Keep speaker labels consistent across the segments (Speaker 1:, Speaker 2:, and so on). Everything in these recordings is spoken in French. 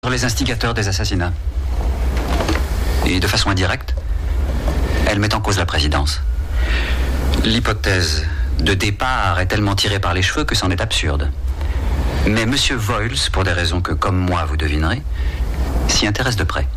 Speaker 1: les instigateurs des assassinats. Et de façon indirecte, elle met en cause la présidence. L'hypothèse de départ est tellement tirée par les cheveux que c'en est absurde. Mais M. Voyles, pour des raisons que, comme moi, vous devinerez, s'y intéresse de près.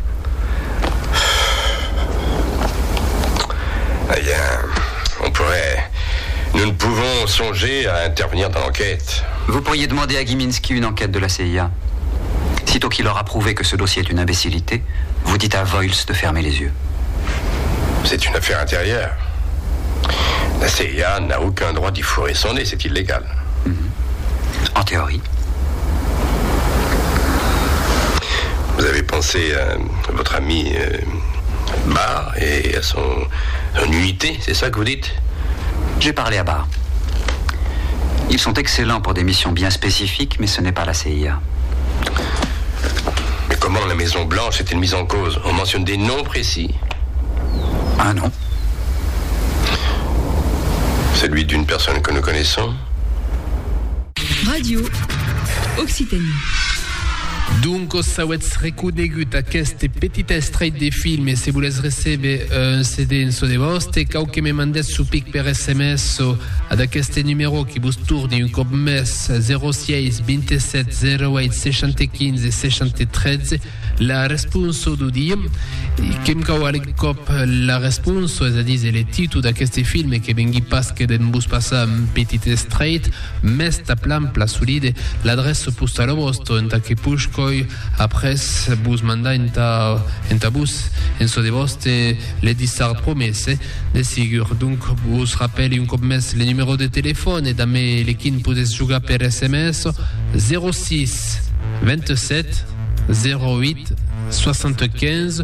Speaker 2: Eh bien, nous ne pouvons songer à intervenir dans l'enquête.
Speaker 1: Vous pourriez demander à Giminski une enquête de la CIA. Sitôt qu'il aura prouvé que ce dossier est une imbécilité, vous dites à Voyles de fermer les yeux.
Speaker 2: C'est une affaire intérieure. La CIA n'a aucun droit d'y fourrer son nez, c'est illégal.
Speaker 1: En théorie.
Speaker 2: Vous avez pensé à votre ami Barr et à son unité, c'est ça que vous dites?
Speaker 1: J'ai parlé à Barr. Ils sont excellents pour des missions bien spécifiques, mais ce n'est pas la CIA.
Speaker 2: Mais comment la Maison Blanche est-elle mise en cause? On mentionne des noms précis.
Speaker 1: Un nom?
Speaker 2: Celui d'une personne que nous connaissons?
Speaker 3: Radio Occitanie.
Speaker 4: Dunque, sauets reconegut aquest petit estret de film e se voles receber un CD en so de vostre, cau que me mandez su pic per SMS ad aquest numero que vos torni un cop mes 06 27 08 615 613 la responso du dia que em cau al cop la responso, és a dir, el títol d'aquest film que vengui pas que den vos passar un petit estret mes taplant plaçolide l'adreça postal vostre en que puixcoi après vos mandar en ta bus en so de vostre le dissart promesse de sigur. Donc vos rappelle un cop mes le numero de telèfon e també l'equin podes jugar per SMS 06 27 08 75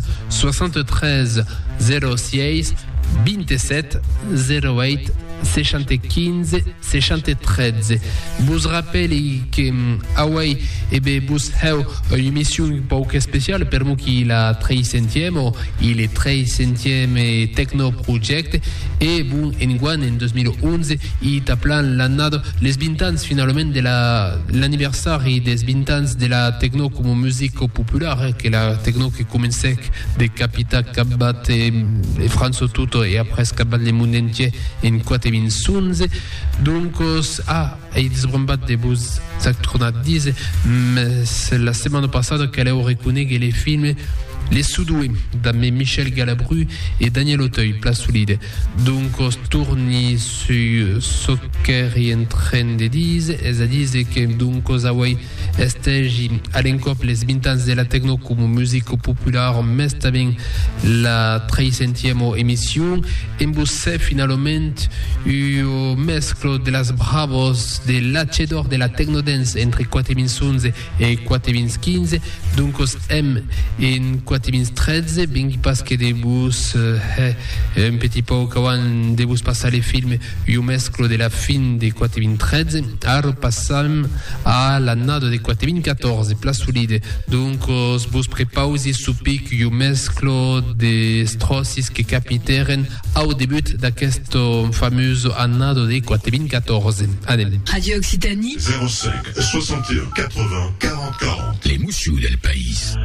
Speaker 4: 73 06 27 08 615 613. Vos rappelle que Hawaii vos heu une émission poc spéciale per moi qui la 300e il est 300e Techno Project et bon en 2011 il taplan l'annado les 20 ans finalement de l'anniversaire des 20 ans de la techno comme musique populaire que la techno qui commençait de Capita Cabat et France tout et après Cabat le monde entier en 2011 donc et ils ont de vos acteurs disent mais c'est la semaine passée qu'elle a reconnu que les films Les Soudoués d'Amé Michel Galabru et Daniel Auteuil, place solide. Donc, on tourne sur ce qu'est en train de dire, et dit que donc, aux Hawaii, estège à l'encop les 20 ans de la techno comme musique populaire, mais también la 300e émission, et vous savez finalement un mesclo de las bravos de l'achedor de la techno dance entre 2011 et 2015, donc, os M en 2013, bien parce que de vous un petit peu avant de vous passer les films, un mesclo de la fin de 2013, alors passam à l'année de 2014, place solide. Donc, vous préparez sous pic un mesclo de strossis que capiteren au début d'aquest fameux année de 2014.
Speaker 3: Radio Occitanie
Speaker 5: 05 61 80 40 40.
Speaker 6: Les Moussus del País.